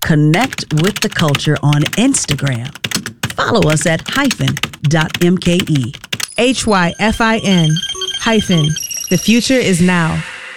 Connect with the culture on Instagram. Follow us at hyphen.mke. HYFIN hyphen. The future is now.